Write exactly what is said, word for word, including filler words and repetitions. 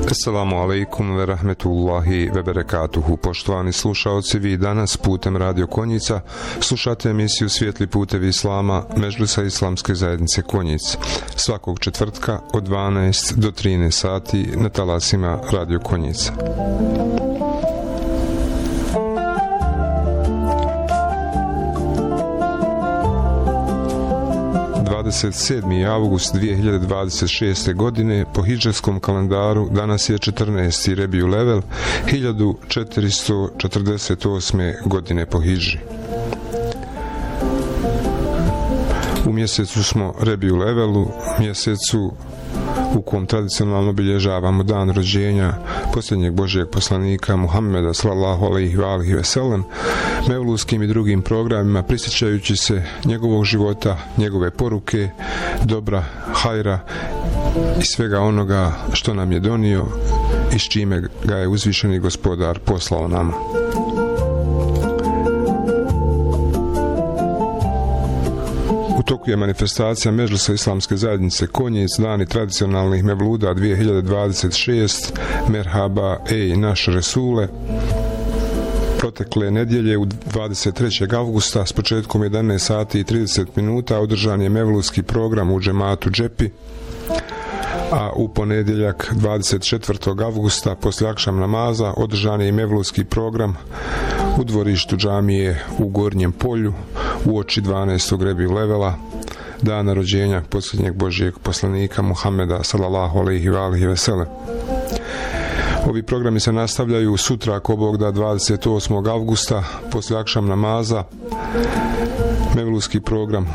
Assalamu alaikum ve rahmetullahi ve berekatuhu. Poštovani slušaoci, vi danas putem Radio Konjica slušate emisiju Svijetli putevi Islama Medžlisa Islamske zajednice Konjic svakog četvrtka od dvanaest do trinaest sati na talasima Radio Konjica. dvadeset sedmi avgust dvije hiljade dvadeset šeste. godine po hidžetskom kalendaru, danas je četrnaesti Rebiju Level hiljadu četiristo četrdeset osme. godine po hidži. U mjesecu smo Rebiju Levelu, mjesecu u kom tradicionalno obilježavamo dan rođenja posljednjeg Božijeg poslanika Muhammeda sallallahu alejhi ve alihi ve sellem, mevluskim i drugim programima prisjećajući se njegovog života, njegove poruke, dobra, hajra i svega onoga što nam je donio i s čime ga je uzvišeni gospodar poslao nama. U toku je manifestacija Medžlisa Islamske zajednice Konjic, dani tradicionalnih mevluda dvije hiljade dvadeset šeste, Merhaba ej naš Resule. Protekle nedjelje u dvadeset trećeg avgusta s početkom jedanaest sati i trideset minuta održan je mevludski program u džematu Džepi, a u ponedjeljak dvadeset četvrtog avgusta poslije akšam namaza održan je i mevludski program u dvorištu džamije u Gornjem polju uoči dvanaestog Rebiju Levela, dana rođenja posljednjeg Božijeg poslanika Muhammeda sallallahu alejhi ve alihi ve sellem. Ovi programi se nastavljaju sutra, ako Bog da, dvadeset osmog avgusta poslije akšam namaza. Mevludski program